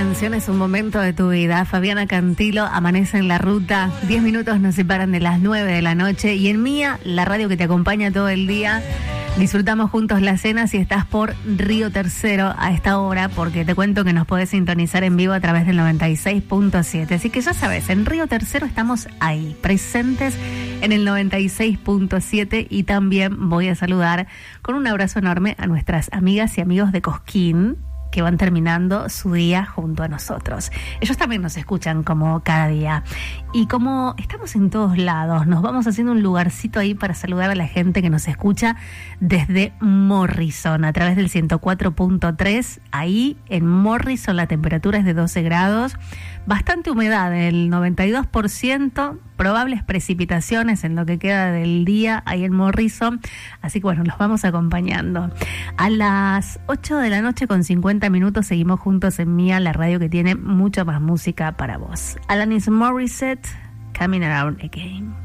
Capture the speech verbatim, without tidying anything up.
canción es un momento de tu vida. Fabiana Cantilo, Amanece en la Ruta. Diez minutos nos separan de las nueve de la noche. Y en Mía, la radio que te acompaña todo el día, disfrutamos juntos la cena si estás por Río Tercero a esta hora, porque te cuento que nos podés sintonizar en vivo a través del noventa y seis punto siete. Así que ya sabes, en Río Tercero estamos ahí, presentes en el noventa y seis punto siete. Y también voy a saludar con un abrazo enorme a nuestras amigas y amigos de Cosquín, que van terminando su día junto a nosotros. Ellos también nos escuchan como cada día. Y como estamos en todos lados, nos vamos haciendo un lugarcito ahí para saludar a la gente que nos escucha desde Morrison, a través del ciento cuatro punto tres. Ahí en Morrison la temperatura es de doce grados. Bastante humedad, el noventa y dos por ciento. Probables precipitaciones en lo que queda del día ahí en Morrison. Así que bueno, los vamos acompañando. A las ocho de la noche con cincuenta minutos seguimos juntos en Mía, la radio que tiene mucha más música para vos. Alanis Morissette, Coming Around Again.